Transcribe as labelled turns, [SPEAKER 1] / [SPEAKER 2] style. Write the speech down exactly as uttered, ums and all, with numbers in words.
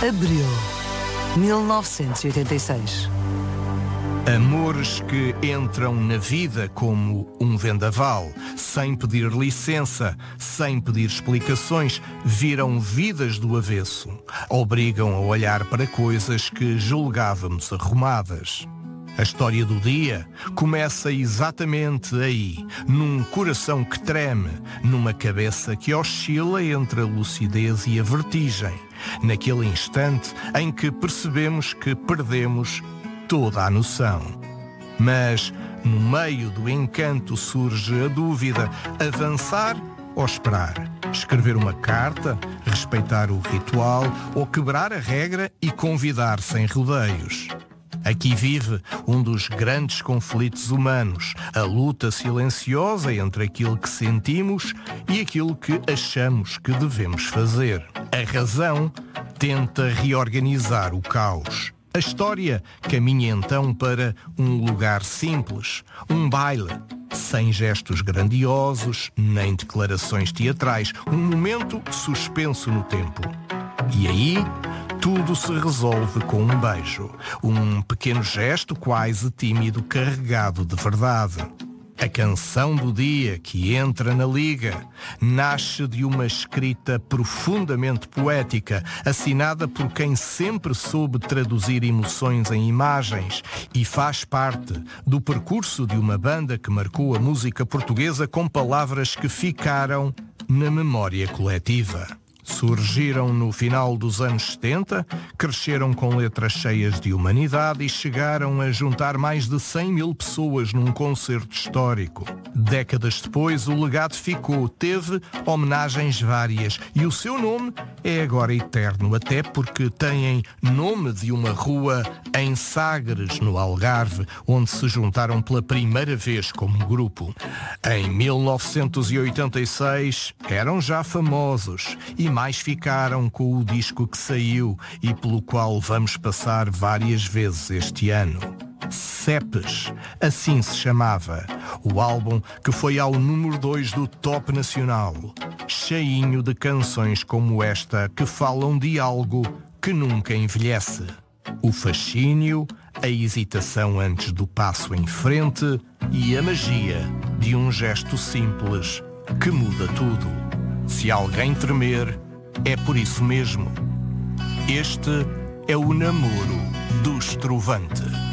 [SPEAKER 1] Abril, mil novecentos e oitenta e seis.
[SPEAKER 2] Amores que entram na vida como um vendaval, sem pedir licença, sem pedir explicações, viram vidas do avesso, obrigam a olhar para coisas que julgávamos arrumadas. A história do dia começa exatamente aí, num coração que treme, numa cabeça que oscila entre a lucidez e a vertigem, naquele instante em que percebemos que perdemos toda a noção. Mas, no meio do encanto surge a dúvida: avançar ou esperar? Escrever uma carta, respeitar o ritual ou quebrar a regra e convidar sem rodeios? Aqui vive um dos grandes conflitos humanos, a luta silenciosa entre aquilo que sentimos e aquilo que achamos que devemos fazer. A razão tenta reorganizar o caos. A história caminha então para um lugar simples, um baile, sem gestos grandiosos, nem declarações teatrais, um momento suspenso no tempo. E aí, tudo se resolve com um beijo, um pequeno gesto quase tímido carregado de verdade. A canção do dia que entra na liga nasce de uma escrita profundamente poética, assinada por quem sempre soube traduzir emoções em imagens e faz parte do percurso de uma banda que marcou a música portuguesa com palavras que ficaram na memória coletiva. Surgiram no final dos anos setenta, cresceram com letras cheias de humanidade e chegaram a juntar mais de cem mil pessoas num concerto histórico. Décadas depois, o legado ficou, teve homenagens várias e o seu nome é agora eterno, até porque têm nome de uma rua em Sagres, no Algarve, onde se juntaram pela primeira vez como grupo. Em mil novecentos e oitenta e seis, eram já famosos e mais ficaram com o disco que saiu e pelo qual vamos passar várias vezes este ano. Cepes, assim se chamava, o álbum que foi ao número dois do Top Nacional, cheinho de canções como esta que falam de algo que nunca envelhece. O fascínio, a hesitação antes do passo em frente e a magia de um gesto simples que muda tudo. Se alguém tremer, é por isso mesmo. Este é o namoro do Estrovante.